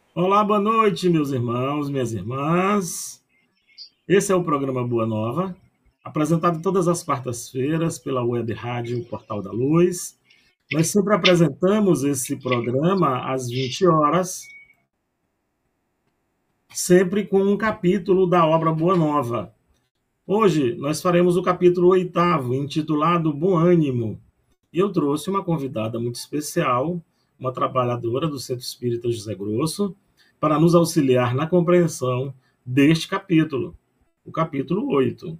Olá, boa noite, meus irmãos, minhas irmãs. Esse é o programa Boa Nova, apresentado todas as quartas-feiras pela Web Rádio Portal da Luz. Nós sempre apresentamos esse programa às 20 horas, sempre com um capítulo da obra Boa Nova. Hoje nós faremos o capítulo 8º, intitulado Bom Ânimo. E eu trouxe uma convidada muito especial, uma trabalhadora do Centro Espírita José Grosso, para nos auxiliar na compreensão deste capítulo, o capítulo 8.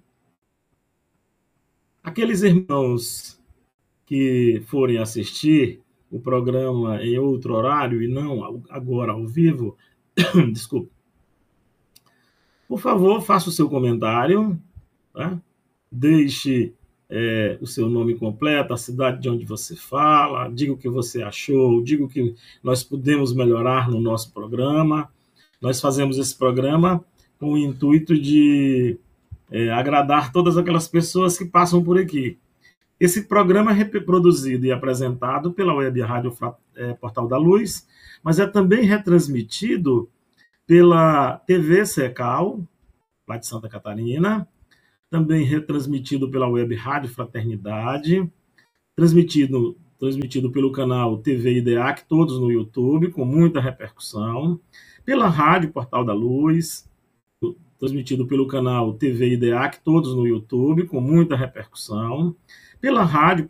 Aqueles irmãos que forem assistir o programa em outro horário e não agora ao vivo, desculpe, por favor, faça o seu comentário, tá? Deixe o seu nome completo, a cidade de onde você fala, diga o que você achou, diga o que nós podemos melhorar no nosso programa. Nós fazemos esse programa com o intuito de agradar todas aquelas pessoas que passam por aqui. Esse programa é reproduzido e apresentado pela Web Rádio Portal da Luz, mas é também retransmitido pela TV Secal, lá de Santa Catarina, também retransmitido pela Web Rádio Fraternidade, transmitido pelo canal TV IDEAC, todos no YouTube, com muita repercussão, pela Rádio Portal da Luz, transmitido pelo canal TV IDEAC, todos no YouTube, com muita repercussão, pela Rádio